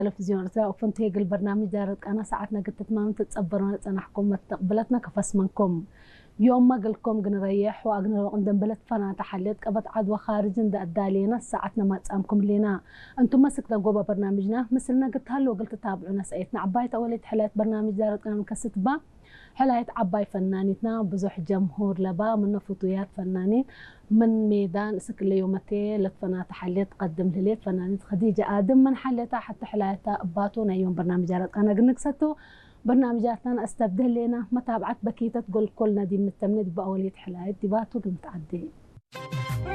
تلفزيون رتاء وفنتيق البرنامج دارت أنا ساعتنا قلت تمام تتصبرون أنحكم مستقبلتنا كفس منكم يوم ما قلكم قنريح وأقنر وقندم بلد فانا تحليت قبط عدوى خارج دا الدالينا ساعتنا ما تسامكم لنا أنتم مسكنا قوبة برنامجنا مثلنا قلت هلو قلت تابعونا سايتنا عبايت أوليت حلات برنامج دارت أنا مكست با حلايت عباي فنانيتنا بزوح جمهور لبا من فطويات فنانين من ميدان سكلي يومتي لتفنا تحليت قدم لليت فنانيت خديجة آدم من حليتها حتى حلايتها أباتونا يوم برنامج دارت أنا قنكستو برنامجاتنا استبدل لنا متابعة بكيتة تقول كلنا دي من التمنيد بأولية حلايت دي باتو دي متعدين.